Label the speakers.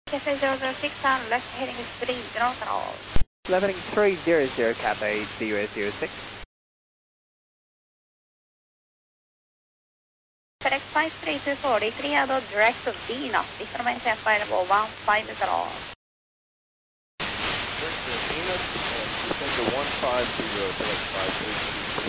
Speaker 1: Cafe 006 on left heading 30 all.
Speaker 2: Left heading 300, Cafe DUS06.
Speaker 1: FedEx 53243 out direct to Venus. Information available 150.
Speaker 3: Direct to Venus and descend to 150, FedEx 53243.